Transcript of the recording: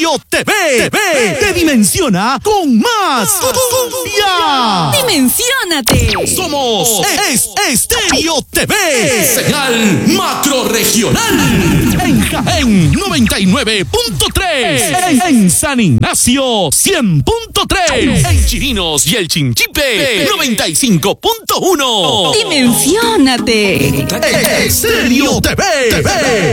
Estéreo TV te dimensiona con más cumbia. ¡Dimensiónate! Somos Estéreo TV, señal macro regional. En Jaén 99.3, en San Ignacio 100.3, en Chirinos y el Chinchipe 95.1. ¡Dimensiónate! Estéreo TV.